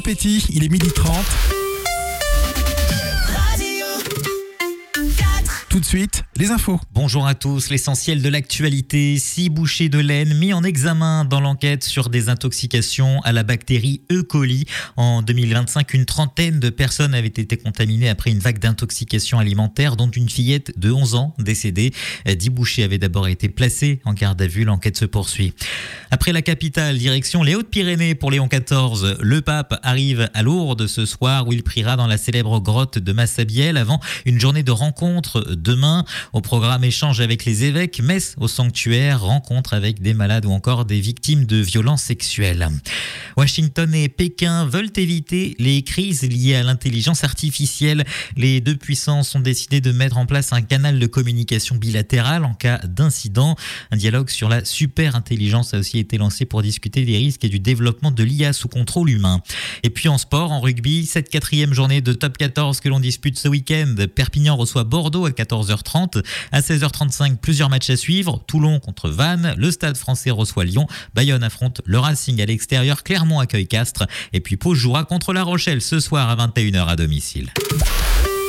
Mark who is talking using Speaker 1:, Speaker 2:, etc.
Speaker 1: Petit, il est 12h30. Tout de suite, les infos.
Speaker 2: Bonjour à tous, l'essentiel de l'actualité. 6 bouchers de laine mis en examen dans l'enquête sur des intoxications à la bactérie E. coli. En 2025, une trentaine de personnes avaient été contaminées après une vague d'intoxication alimentaire, dont une fillette de 11 ans décédée. 10 bouchers avaient d'abord été placés en garde à vue. L'enquête se poursuit. Après la capitale, direction les Hautes-Pyrénées pour Léon XIV. Le pape arrive à Lourdes ce soir où il priera dans la célèbre grotte de Massabielle avant une journée de rencontres demain. Au programme, échange avec les évêques, messe au sanctuaire, rencontre avec des malades ou encore des victimes de violences sexuelles. Washington et Pékin veulent éviter les crises liées à l'intelligence artificielle. Les deux puissances ont décidé de mettre en place un canal de communication bilatérale en cas d'incident. Un dialogue sur la super-intelligence a aussi été lancé pour discuter des risques et du développement de l'IA sous contrôle humain. Et puis en sport, en rugby, cette 4e journée de top 14 que l'on dispute ce week-end. Perpignan reçoit Bordeaux à 14h30. À 16h35, plusieurs matchs à suivre. Toulon contre Vannes, le Stade Français reçoit Lyon, Bayonne affronte le Racing à l'extérieur, Clermont accueille Castres et puis Pau jouera contre La Rochelle ce soir à 21h à domicile.